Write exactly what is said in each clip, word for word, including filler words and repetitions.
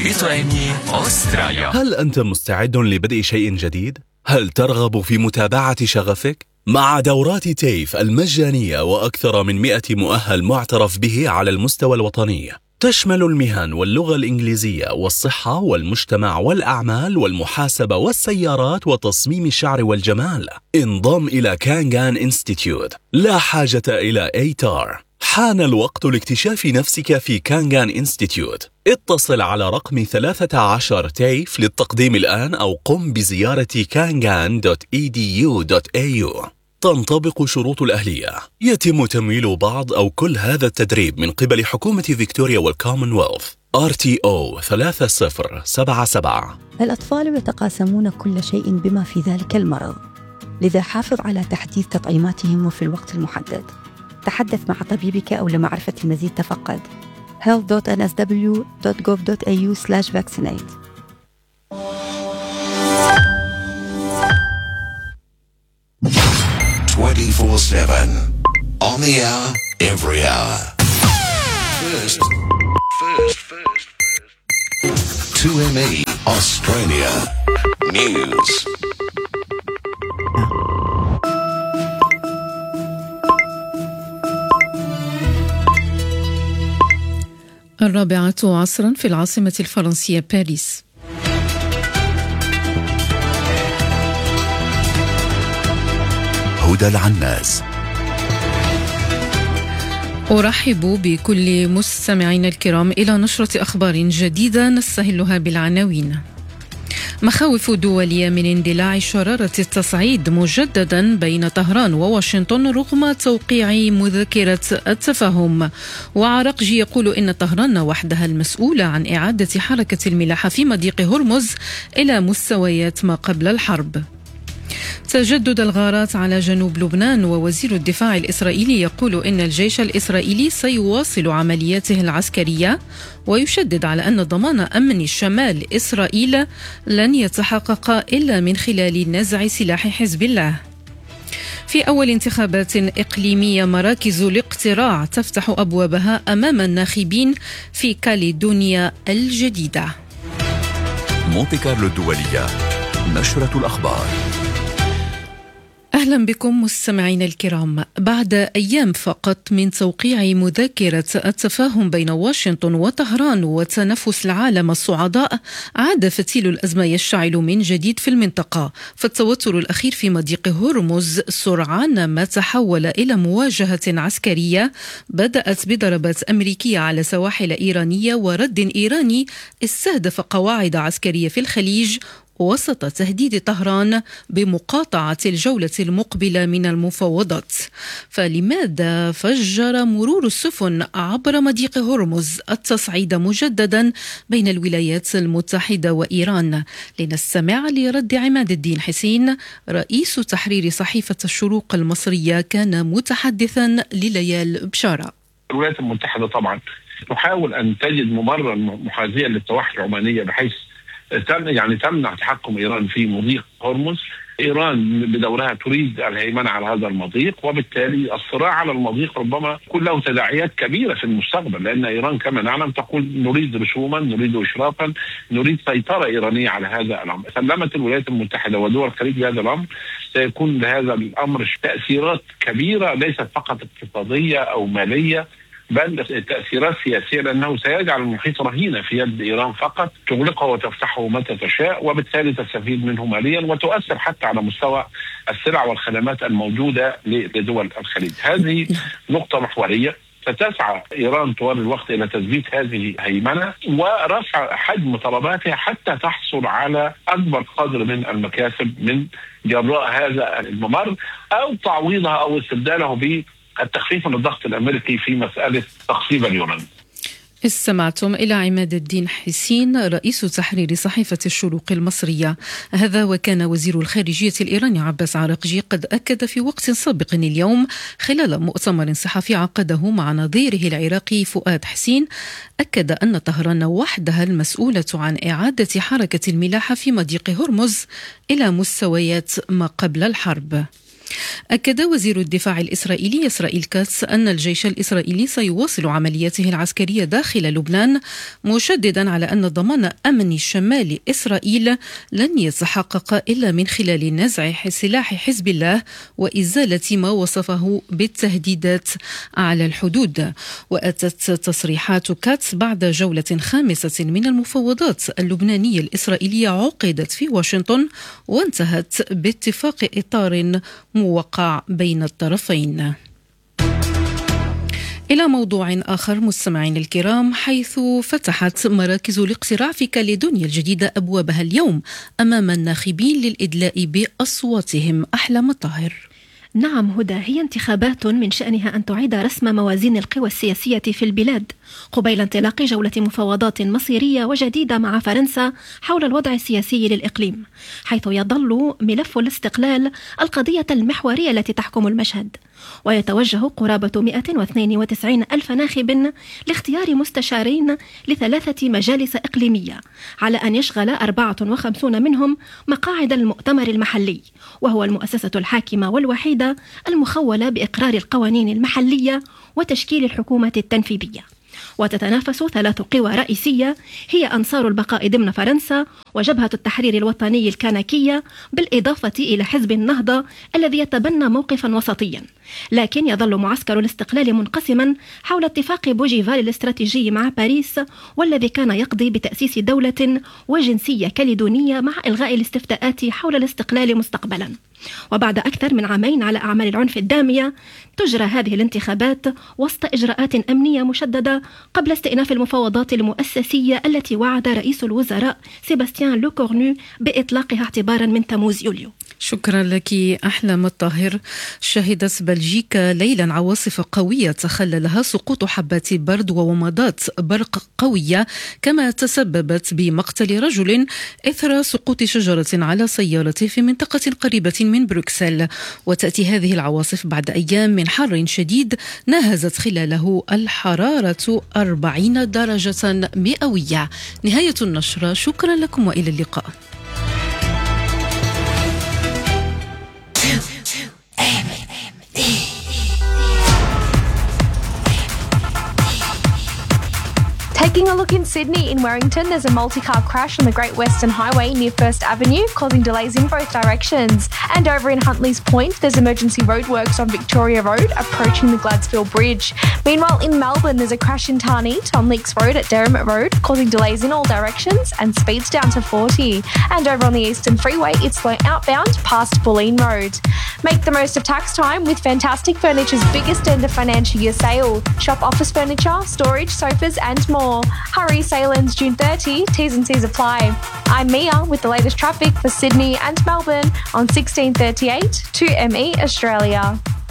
إيطالي أستراليا. هل أنت مستعد لبدء شيء جديد؟ هل ترغب في متابعة شغفك؟ مع دورات تيف المجانية وأكثر من مئة مؤهل معترف به على المستوى الوطني، تشمل المهن واللغة الإنجليزية والصحة والمجتمع والأعمال والمحاسبة والسيارات وتصميم الشعر والجمال. انضم إلى كانغان إنستيتيوت. لا حاجة إلى إيتار. حان الوقت لاكتشاف نفسك في كانغان إنستيتيوت. اتصل على رقم ثلاثة عشر تيف للتقديم الآن أو قم بزيارة كانغان دوت إي دي يو دوت إيه يو. تنطبق شروط الأهلية. يتم تمويل بعض أو كل هذا التدريب من قبل حكومة فيكتوريا والكومنولث. آر تي أو ثلاثة صفر سبعة سبعة. الأطفال يتقاسمون كل شيء بما في ذلك المرض، لذا حافظ على تحديث تطعيماتهم وفي الوقت المحدد. تحدث مع طبيبك أو لمعرفة المزيد تفقد health dot n s w dot gov dot a u slash vaccinate. twenty-four seven on the hour, every hour. First, first, first, first. two M E Australia News. الرابعة عصرا في العاصمة الفرنسية باريس. هدى العناس. أرحب بكل مستمعين الكرام إلى نشرة أخبار جديدة نستهلها بالعناوين. مخاوف دولية من اندلاع شرارة التصعيد مجددا بين طهران وواشنطن رغم توقيع مذكرة التفاهم. وعراقجي يقول إن طهران وحدها المسؤولة عن إعادة حركة الملاحة في مضيق هرمز إلى مستويات ما قبل الحرب. تجدد الغارات على جنوب لبنان، ووزير الدفاع الإسرائيلي يقول إن الجيش الإسرائيلي سيواصل عملياته العسكرية، ويشدد على أن ضمان أمن شمال إسرائيل لن يتحقق إلا من خلال نزع سلاح حزب الله. في أول انتخابات إقليمية مراكز الاقتراع تفتح أبوابها أمام الناخبين في كاليدونيا الجديدة. مونتي كارلو الدولية، نشرة الأخبار. أهلا بكم مستمعين الكرام. بعد أيام فقط من توقيع مذكرة التفاهم بين واشنطن وطهران وتنافس العالم الصعداء، عاد فتيل الأزمة يشتعل من جديد في المنطقة. فالتوتر الأخير في مضيق هرمز سرعان ما تحول إلى مواجهة عسكرية بدأت بضربات أمريكية على سواحل إيرانية ورد إيراني استهدف قواعد عسكرية في الخليج، وسط تهديد طهران بمقاطعة الجولة المقبلة من المفاوضات. فلماذا فجر مرور السفن عبر مضيق هرمز التصعيد مجددا بين الولايات المتحدة وإيران؟ لنستمع لرد عماد الدين حسين، رئيس تحرير صحيفة الشروق المصرية، كان متحدثا لليال بشارة. الولايات المتحدة طبعا تحاول أن تجد مبررا محاذيا للسواحل العمانية بحيث يعني تمنع تحكم إيران في مضيق هرمز. إيران بدورها تريد الهيمنة على هذا المضيق، وبالتالي الصراع على المضيق ربما يكون له تداعيات كبيرة في المستقبل، لأن إيران كما نعلم تقول نريد رسوما، نريد إشرافا، نريد سيطرة إيرانية على هذا الأمر. سلمت الولايات المتحدة ودول الخليج بهذا الأمر، سيكون لهذا الأمر تأثيرات كبيرة ليست فقط اقتصادية أو مالية، بل تأثيرات سياسية، لأنه سيجعل المحيط رهينة في يد إيران فقط، تغلقه وتفتحه متى تشاء، وبالتالي تستفيد منه ماليا وتؤثر حتى على مستوى السلع والخدمات الموجودة لدول الخليج. هذه نقطة محورية. فتسعى إيران طوال الوقت إلى تثبيت هذه الهيمنة ورفع حجم طلباتها حتى تحصل على أكبر قدر من المكاسب من جراء هذا الممر، أو تعويضها أو استبداله ب التخفيف من الضغط الأمريكي في مسألة تخصيب اليونان. استمعتم إلى عماد الدين حسين، رئيس تحرير صحيفة الشروق المصرية. هذا وكان وزير الخارجية الإيراني عباس عراقجي قد أكد في وقت سابق اليوم خلال مؤتمر صحفي عقده مع نظيره العراقي فؤاد حسين، أكد أن طهران وحدها المسؤولة عن إعادة حركة الملاحة في مضيق هرمز إلى مستويات ما قبل الحرب. أكد وزير الدفاع الإسرائيلي إسرائيل كاتس أن الجيش الإسرائيلي سيواصل عملياته العسكرية داخل لبنان، مشددا على أن ضمان أمن شمال إسرائيل لن يتحقق إلا من خلال نزع سلاح حزب الله وإزالة ما وصفه بالتهديدات على الحدود. وأتت تصريحات كاتس بعد جولة خامسة من المفاوضات اللبنانية الإسرائيلية عقدت في واشنطن وانتهت باتفاق إطار موقع بين الطرفين. إلى موضوع آخر مستمعين الكرام، حيث فتحت مراكز الاقتراع في كاليدونيا الجديدة أبوابها اليوم أمام الناخبين للإدلاء بأصواتهم. أحلام طاهر. نعم هدى، هي انتخابات من شأنها أن تعيد رسم موازين القوى السياسية في البلاد قبيل انطلاق جولة مفاوضات مصيرية وجديدة مع فرنسا حول الوضع السياسي للإقليم، حيث يظل ملف الاستقلال القضية المحورية التي تحكم المشهد. ويتوجه قرابة مئة واثنين وتسعين ألف ناخب لاختيار مستشارين لثلاثة مجالس إقليمية، على أن يشغل أربعة وخمسين منهم مقاعد المؤتمر المحلي، وهو المؤسسة الحاكمة والوحيدة المخولة بإقرار القوانين المحلية وتشكيل الحكومة التنفيذية. وتتنافس ثلاث قوى رئيسية هي أنصار البقاء ضمن فرنسا وجبهة التحرير الوطني الكنكية، بالإضافة إلى حزب النهضة الذي يتبنى موقفا وسطيا. لكن يظل معسكر الاستقلال منقسما حول اتفاق بوجيفال الاستراتيجي مع باريس، والذي كان يقضي بتأسيس دولة وجنسية كاليدونية مع إلغاء الاستفتاءات حول الاستقلال مستقبلا. وبعد أكثر من عامين على أعمال العنف الدامية، تجرى هذه الانتخابات وسط إجراءات أمنية مشددة قبل استئناف المفاوضات المؤسسية التي وعد رئيس الوزراء سيباستيان لوكورنو بإطلاقها اعتبارا من تموز يوليو. شكرا لك أحلام الطاهر. شهدت بلجيكا ليلا عواصف قوية تخللها سقوط حبات برد وومضات برق قوية، كما تسببت بمقتل رجل إثر سقوط شجرة على سيارته في منطقة قريبة من بروكسل. وتأتي هذه العواصف بعد أيام من حر شديد ناهزت خلاله الحرارة أربعين درجة مئوية. نهاية النشرة، شكرا لكم وإلى اللقاء. Taking a look in Sydney, in Warrington, there's a multi-car crash on the Great Western Highway near First Avenue, causing delays in both directions. And over in Huntleys Point, there's emergency roadworks on Victoria Road approaching the Gladsfield Bridge. Meanwhile, in Melbourne, there's a crash in Tarneit on Leaks Road at Derrimut Road, causing delays in all directions and speeds down to forty. And over on the Eastern Freeway, it's slow outbound past Bulleen Road. Make the most of tax time with Fantastic Furniture's biggest end of financial year sale. Shop office furniture, storage, sofas and more. Hurry, sale ends June thirtieth. T's and C's apply. I'm Mia with the latest traffic for Sydney and Melbourne on sixteen thirty-eight two M E Australia.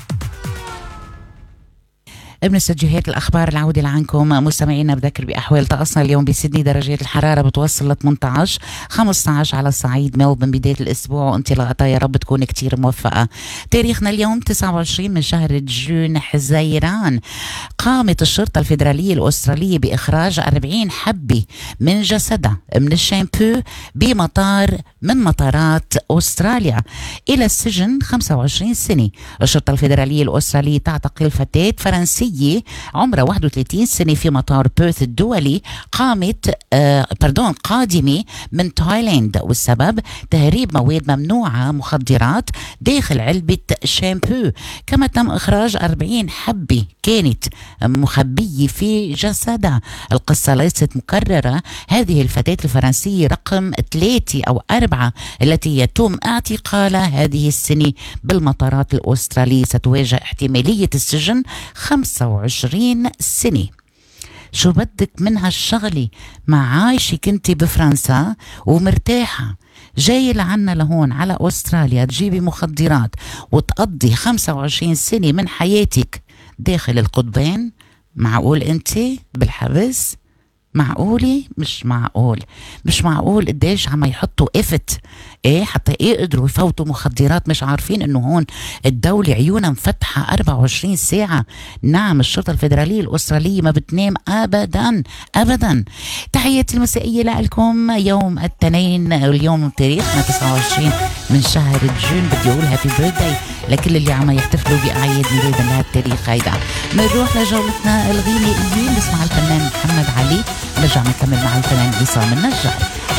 ابن استديوهات الأخبار العودة لعنكم مستمعينا. بذكر بأحوال طقسنا اليوم بسيدني درجات الحرارة بتوصل ل ثمانية عشر خمسة عشر على صعيد ملبورن بداية الأسبوع وانطلاقتها يا رب تكون كتير موفقة. تاريخنا اليوم تسعة وعشرين من شهر جون حزيران. قامت الشرطة الفيدرالية الأسترالية بإخراج أربعين حبة من جسدها من الشامبو بمطار من مطارات أستراليا إلى السجن خمسة وعشرين سنة. الشرطة الفيدرالية الأسترالية تعتقل فتاة فرنسية عمرها واحد وثلاثين سنة في مطار بيرث الدولي، قامت آه باردون قادمة من تايلاند، والسبب تهريب مواد ممنوعة مخدرات داخل علبة شامبو. كما تم إخراج أربعين حبة كانت مخبية في جسدها. القصة ليست مكررة. هذه الفتاة الفرنسية رقم ثلاثة أو أربعة التي يتم اعتقالها هذه السنة بالمطارات الأسترالية ستواجه احتمالية السجن خمسة وعشرين سنة. شو بدك من هالشغلة؟ مع عايشة كنتي بفرنسا ومرتاحة، جاي لعنا لهون على أستراليا تجيبي مخدرات وتقضي خمسة وعشرين سنة من حياتك داخل القطبين؟ معقول انتي بالحبس؟ معقولي؟ مش معقول. مش معقول قديش عم يحطوا إفت ايه حتى ايه قدروا يفوتوا مخدرات. مش عارفين انه هون الدولة عيونها مفتحة أربعة وعشرين ساعة. نعم الشرطة الفيدرالية الأسترالية ما بتنام أبدا أبدا. تحياتي المسائية لكم يوم الاثنين، اليوم تاريخنا تسعة وعشرين من شهر جون. بدي أقول هابي بيرثداي لكل اللي عم يحتفلوا بأعياد ميلاد لهالتاريخ هيدا. بنروح لجولتنا الغنائية، نسمع الفنان محمد علي، نرجع نكمل مع الفنان عصام النجار.